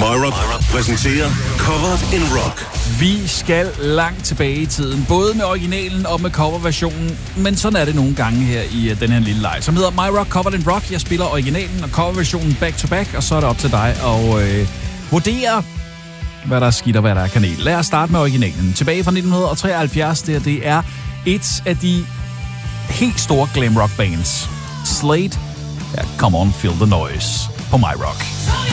MyRock præsenterer Covered in Rock. Vi skal langt tilbage i tiden, både med originalen og med coverversionen, men sådan er det nogle gange her i den her lille leg, som hedder MyRock Covered in Rock. Jeg spiller originalen og coverversionen back to back, og så er det op til dig at vurdere, hvad der er skidt og hvad der er kanel. Lad os starte med originalen. Tilbage fra 1973, det er et af de helt store glam rock bands. Slade, Come On Feel the Noise på MyRock.